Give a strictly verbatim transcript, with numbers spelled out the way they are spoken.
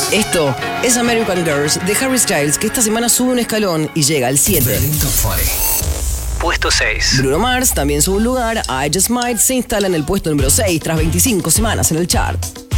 Esto es American Girls de Harry Styles, que esta semana sube un escalón y llega al siete. Puesto seis. Bruno Mars también sube un lugar. I Just Might se instala en el puesto número seis tras veinticinco semanas en el chart.